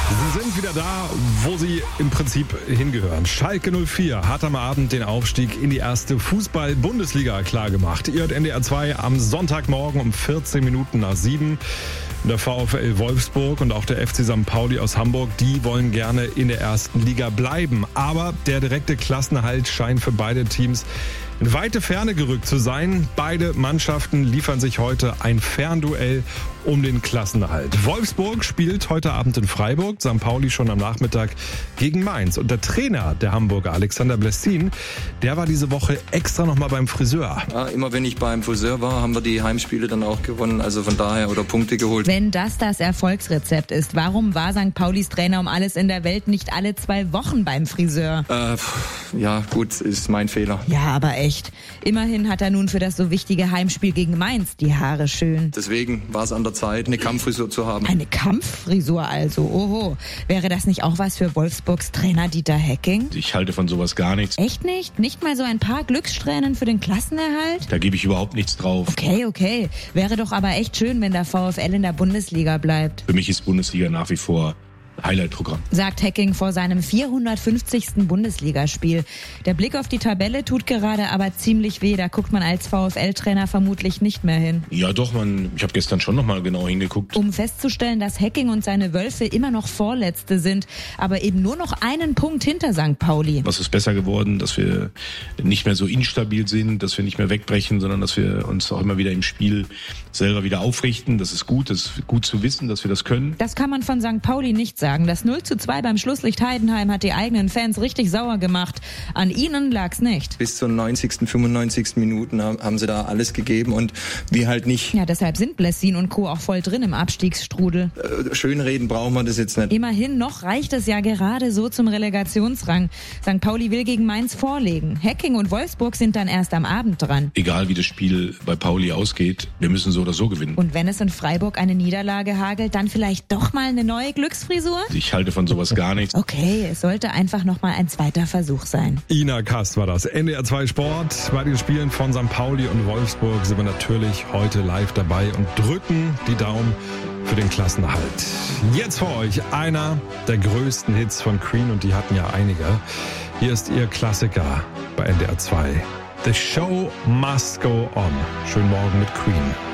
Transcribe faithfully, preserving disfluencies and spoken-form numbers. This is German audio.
Sie sind wieder da, wo sie im Prinzip hingehören. Schalke null vier hat am Abend den Aufstieg in die erste Fußball-Bundesliga klargemacht. Ihr hört N D R zwei am Sonntagmorgen um vierzehn Minuten nach sieben. Der VfL Wolfsburg und auch der F C Sankt Pauli aus Hamburg, die wollen gerne in der ersten Liga bleiben. Aber der direkte Klassenerhalt scheint für beide Teams in weite Ferne gerückt zu sein. Beide Mannschaften liefern sich heute ein Fernduell um den Klassenerhalt. Wolfsburg spielt heute Abend in Freiburg, Sankt Pauli schon am Nachmittag gegen Mainz. Und der Trainer der Hamburger, Alexander Blessin, der war diese Woche extra nochmal beim Friseur. Ja, immer wenn ich beim Friseur war, haben wir die Heimspiele dann auch gewonnen, also von daher oder Punkte geholt. Wenn das das Erfolgsrezept ist, warum war Sankt Paulis Trainer um alles in der Welt nicht alle zwei Wochen beim Friseur? Äh, ja, gut, ist mein Fehler. Ja, aber echt. Immerhin hat er nun für das so wichtige Heimspiel gegen Mainz die Haare schön. Deswegen war es an der Zeit, eine Kampffrisur zu haben. Eine Kampffrisur also, oho. Wäre das nicht auch was für Wolfsburgs Trainer Dieter Hecking? Ich halte von sowas gar nichts. Echt nicht? Nicht mal so ein paar Glückssträhnen für den Klassenerhalt? Da gebe ich überhaupt nichts drauf. Okay, okay. Wäre doch aber echt schön, wenn der VfL in der Bundesliga bleibt. Für mich ist Bundesliga nach wie vor Highlight-Programm. Sagt Hecking vor seinem vierhundertfünfzigsten Bundesligaspiel. Der Blick auf die Tabelle tut gerade aber ziemlich weh. Da guckt man als VfL-Trainer vermutlich nicht mehr hin. Ja doch, man, ich habe gestern schon nochmal genau hingeguckt. Um festzustellen, dass Hecking und seine Wölfe immer noch Vorletzte sind, aber eben nur noch einen Punkt hinter Sankt Pauli. Was ist besser geworden, dass wir nicht mehr so instabil sind, dass wir nicht mehr wegbrechen, sondern dass wir uns auch immer wieder im Spiel selber wieder aufrichten. Das ist gut, das ist gut zu wissen, dass wir das können. Das kann man von Sankt Pauli nicht sagen. Das null zu zwei beim Schlusslicht Heidenheim hat die eigenen Fans richtig sauer gemacht. An ihnen lag's nicht. Bis zur neunzigsten, fünfundneunzigsten Minuten haben sie da alles gegeben und wir halt nicht. Ja, deshalb sind Blessin und Co. auch voll drin im Abstiegsstrudel. Äh, schönreden brauchen wir das jetzt nicht. Immerhin, noch reicht es ja gerade so zum Relegationsrang. Sankt Pauli will gegen Mainz vorlegen. Hecking und Wolfsburg sind dann erst am Abend dran. Egal wie das Spiel bei Pauli ausgeht, wir müssen so oder so gewinnen. Und wenn es in Freiburg eine Niederlage hagelt, dann vielleicht doch mal eine neue Glücksfrisur? Ich halte von sowas gar nichts. Okay, es sollte einfach noch mal ein zweiter Versuch sein. Ina Kast war das. N D R zwei Sport. Bei den Spielen von Sankt Pauli und Wolfsburg sind wir natürlich heute live dabei und drücken die Daumen für den Klassenerhalt. Jetzt für euch einer der größten Hits von Queen und die hatten ja einige. Hier ist ihr Klassiker bei N D R zwei. The Show Must Go On. Schönen Morgen mit Queen.